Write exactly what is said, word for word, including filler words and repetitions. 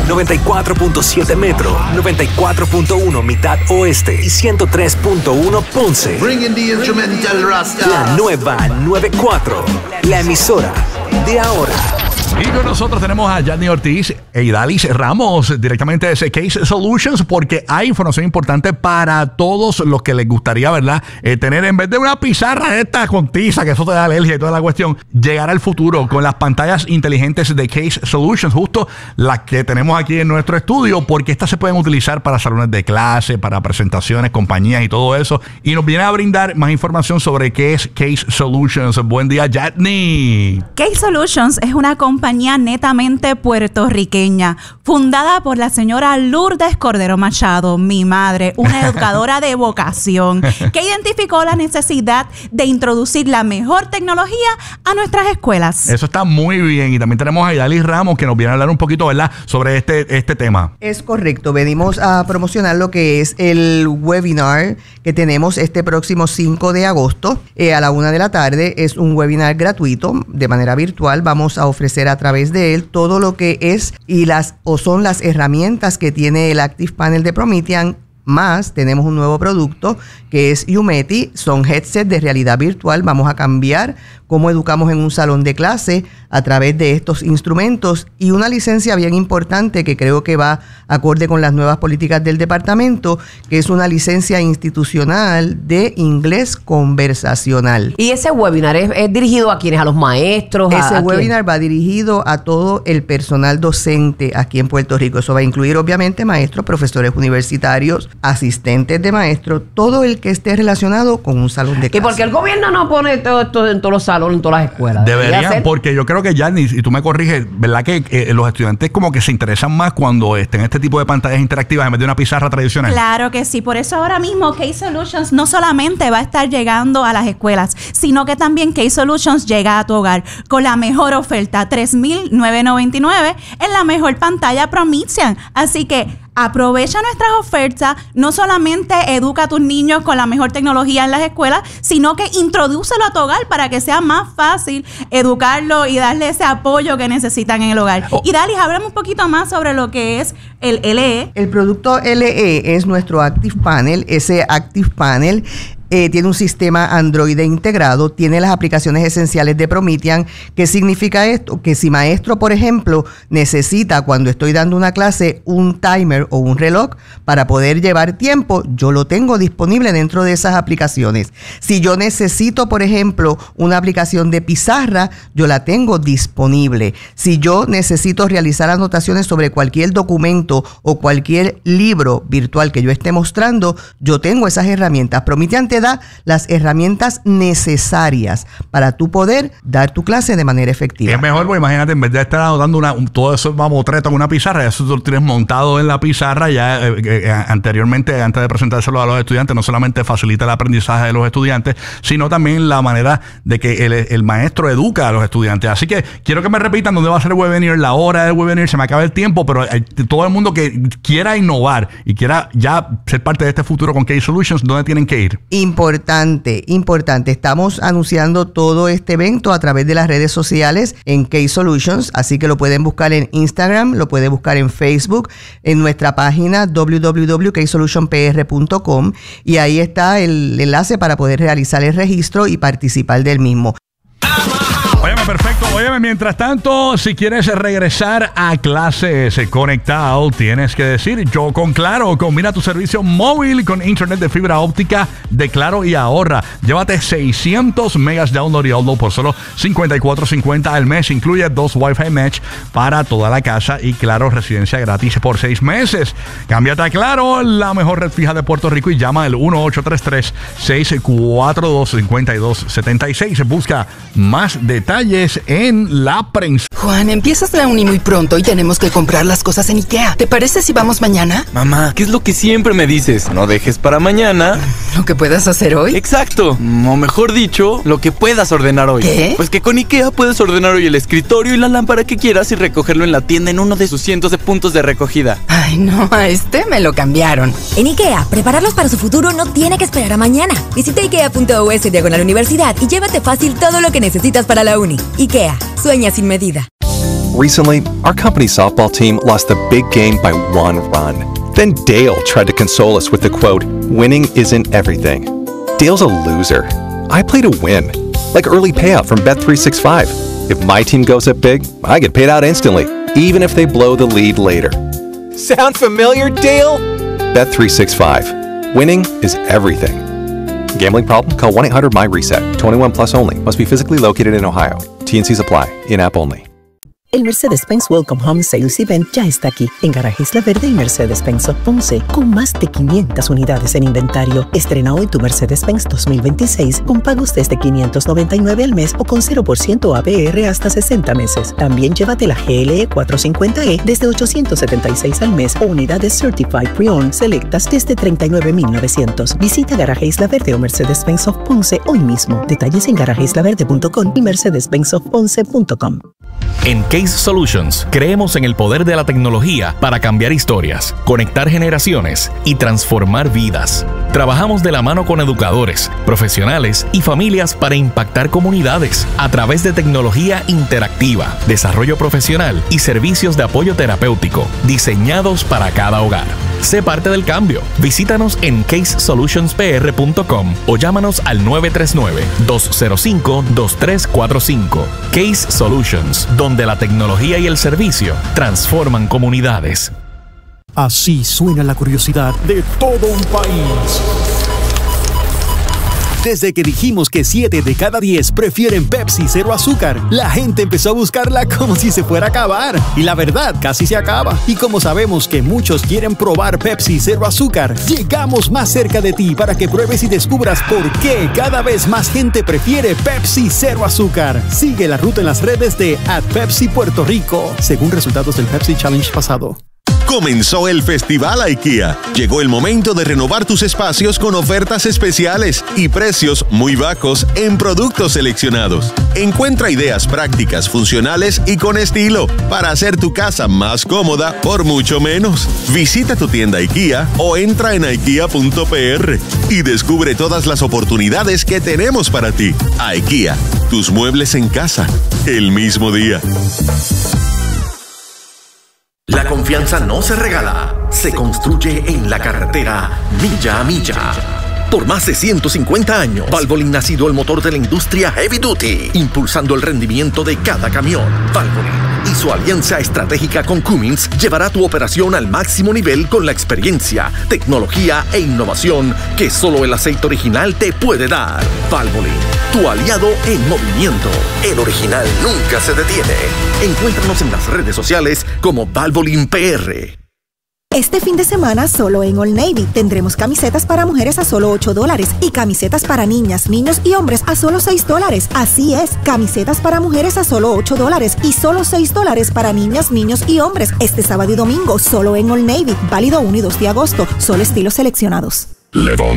noventa y cuatro punto siete Metro, noventa y cuatro punto uno Mitad Oeste y ciento tres punto uno Ponce. Bringing the instrumental Rasta. La nueva noventa y cuatro, la emisora de ahora. Y con nosotros tenemos a Yadni Ortiz e Idalis Ramos, directamente de Case Solutions, porque hay información importante para todos los que les gustaría, ¿verdad? Eh, tener, en vez de una pizarra esta con tiza, que eso te da alergia y toda la cuestión, llegar al futuro con las pantallas inteligentes de Case Solutions, justo las que tenemos aquí en nuestro estudio, porque estas se pueden utilizar para salones de clase, para presentaciones, compañías y todo eso. Y nos viene a brindar más información sobre qué es Case Solutions. Buen día, Yadni. Case Solutions es una compañía netamente puertorriqueña, fundada por la señora Lourdes Cordero Machado, mi madre, una educadora de vocación, que identificó la necesidad de introducir la mejor tecnología a nuestras escuelas. Eso está muy bien. Y también tenemos a Idalis Ramos, que nos viene a hablar un poquito, ¿verdad?, sobre este, este tema. Es correcto. Venimos a promocionar lo que es el webinar que tenemos este próximo cinco de agosto eh, a la una de la tarde. Es un webinar gratuito de manera virtual. Vamos a ofrecer a través de él todo lo que es y las o son las herramientas que tiene el Active Panel de Promethean. Más tenemos un nuevo producto que es Umeti, son headsets de realidad virtual. Vamos a cambiar cómo educamos en un salón de clase a través de estos instrumentos, y una licencia bien importante que creo que va acorde con las nuevas políticas del departamento, que es una licencia institucional de inglés conversacional. ¿Y ese webinar es, es dirigido a quiénes? ¿A los maestros? Ese ¿A, a webinar quién? va dirigido a todo el personal docente aquí en Puerto Rico. Eso va a incluir obviamente maestros, profesores universitarios, asistentes de maestros, todo el que esté relacionado con un salón de clase. ¿Y por qué el gobierno no pone todo esto en todos los salones, en todas las escuelas? Deberían, porque yo creo que ya, y tú me corriges, ¿verdad? Que eh, los estudiantes como que se interesan más cuando estén este tipo de pantallas interactivas en vez de una pizarra tradicional. Claro que sí. Por eso ahora mismo Case Solutions no solamente va a estar llegando a las escuelas, sino que también Case Solutions llega a tu hogar con la mejor oferta, tres mil novecientos noventa y nueve en la mejor pantalla Promethean. Así que aprovecha nuestras ofertas, no solamente educa a tus niños con la mejor tecnología en las escuelas, sino que introdúcelo a tu hogar para que sea más fácil educarlo y darle ese apoyo que necesitan en el hogar. Oh. Y Dalis, háblame un poquito más sobre lo que es el L E. El producto L E es nuestro Active Panel. Ese Active Panel Eh, tiene un sistema Android integrado, tiene las aplicaciones esenciales de Promethean. ¿Qué significa esto? Que si maestro, por ejemplo, necesita cuando estoy dando una clase un timer o un reloj para poder llevar tiempo, yo lo tengo disponible dentro de esas aplicaciones. Si yo necesito, por ejemplo, una aplicación de pizarra, yo la tengo disponible. Si yo necesito realizar anotaciones sobre cualquier documento o cualquier libro virtual que yo esté mostrando, yo tengo esas herramientas. Promethean te da las herramientas necesarias para tú poder dar tu clase de manera efectiva. Es mejor, pues imagínate, en vez de estar anotando una, todo eso mamotreto en una pizarra, eso tú lo tienes montado en la pizarra ya eh, eh, anteriormente, antes de presentárselo a los estudiantes. No solamente facilita el aprendizaje de los estudiantes, sino también la manera de que el, el maestro educa a los estudiantes. Así que quiero que me repitan dónde va a ser el webinar, la hora del webinar. Se me acaba el tiempo, pero hay, todo el mundo que quiera innovar y quiera ya ser parte de este futuro con Case Solutions, ¿dónde tienen que ir? Importante, importante. Estamos anunciando todo este evento a través de las redes sociales en Case Solutions, así que lo pueden buscar en Instagram, lo pueden buscar en Facebook, en nuestra página doble u doble u doble u punto case solution p r punto com, y ahí está el enlace para poder realizar el registro y participar del mismo. Óyeme, perfecto. Óyeme, mientras tanto, si quieres regresar a clases conectado, tienes que decir yo con Claro. Combina tu servicio móvil con internet de fibra óptica de Claro y ahorra. Llévate seiscientos megas de download y upload por solo cincuenta y cuatro cincuenta al mes. Incluye dos Wi-Fi Mesh para toda la casa y Claro residencia gratis por seis meses. Cámbiate a Claro, la mejor red fija de Puerto Rico, y llama al uno ocho tres tres, seis cuatro dos, cinco dos siete seis. Busca más detalles en la prensa. Juan, empiezas la uni muy pronto y tenemos que comprar las cosas en IKEA. ¿Te parece si vamos mañana? Mamá, ¿qué es lo que siempre me dices? No dejes para mañana ¿lo que puedas hacer hoy? Exacto, o mejor dicho, lo que puedas ordenar hoy. ¿Qué? Pues que con IKEA puedes ordenar hoy el escritorio y la lámpara que quieras y recogerlo en la tienda en uno de sus cientos de puntos de recogida. Ay, no, a este me lo cambiaron. En IKEA, prepararlos para su futuro no tiene que esperar a mañana. Visita ikea punto u s diagonal universidad y llévate fácil todo lo que necesitas para la uni. IKEA, sueña sin medida. Recently, our company's softball team lost the big game by one run. Then Dale tried to console us with the quote, "Winning isn't everything." Dale's a loser. I play to win. Like early payout from Bet three sixty-five. If my team goes up big, I get paid out instantly, even if they blow the lead later. Sound familiar, Dale? Bet three sixty-five. Winning is everything. Gambling problem? Call one eight hundred M Y RESET. twenty-one plus only. Must be physically located in Ohio. T and Cs apply. In-app only. El Mercedes-Benz Welcome Home Sales Event ya está aquí en Garaje Isla Verde y Mercedes-Benz of Ponce, con más de quinientas unidades en inventario. Estrena hoy tu Mercedes-Benz dos mil veintiséis con pagos desde quinientos noventa y nueve al mes o con cero por ciento A P R hasta sesenta meses. También llévate la G L E cuatrocientos cincuenta E desde ochocientos setenta y seis al mes o unidades Certified Pre-Owned selectas desde treinta y nueve mil novecientos. Visita Garaje Isla Verde o Mercedes-Benz of Ponce hoy mismo. Detalles en garaje isla verde punto com y mercedes benz of ponce punto com. En Case Solutions creemos en el poder de la tecnología para cambiar historias, conectar generaciones y transformar vidas. Trabajamos de la mano con educadores, profesionales y familias para impactar comunidades a través de tecnología interactiva, desarrollo profesional y servicios de apoyo terapéutico diseñados para cada hogar. Sé parte del cambio. Visítanos en case solutions p r punto com o llámanos al nueve tres nueve, dos cero cinco, dos tres cuatro cinco. Case Solutions, donde la tecnología y el servicio transforman comunidades. Así suena la curiosidad de todo un país. Desde que dijimos que siete de cada diez prefieren Pepsi cero azúcar, la gente empezó a buscarla como si se fuera a acabar. Y la verdad, casi se acaba. Y como sabemos que muchos quieren probar Pepsi cero azúcar, llegamos más cerca de ti para que pruebes y descubras por qué cada vez más gente prefiere Pepsi cero azúcar. Sigue la ruta en las redes de at Pepsi Puerto Rico, según resultados del Pepsi Challenge pasado. Comenzó el Festival IKEA. Llegó el momento de renovar tus espacios con ofertas especiales y precios muy bajos en productos seleccionados. Encuentra ideas prácticas, funcionales y con estilo para hacer tu casa más cómoda por mucho menos. Visita tu tienda IKEA o entra en ikea punto p r y descubre todas las oportunidades que tenemos para ti. IKEA, tus muebles en casa, el mismo día. La confianza no se regala, se construye en la carretera milla a milla. Por más de ciento cincuenta años, Valvoline ha sido el motor de la industria heavy duty, impulsando el rendimiento de cada camión. Valvoline y su alianza estratégica con Cummins llevará tu operación al máximo nivel con la experiencia, tecnología e innovación que solo el aceite original te puede dar. Valvoline, tu aliado en movimiento. El original nunca se detiene. Encuéntranos en las redes sociales como Valvoline P R. Este fin de semana solo en Old Navy tendremos camisetas para mujeres a solo ocho dólares y camisetas para niñas, niños y hombres a solo seis dólares. Así es, camisetas para mujeres a solo ocho dólares y solo seis dólares para niñas, niños y hombres este sábado y domingo solo en Old Navy. Válido uno y dos de agosto, solo estilos seleccionados. Levanta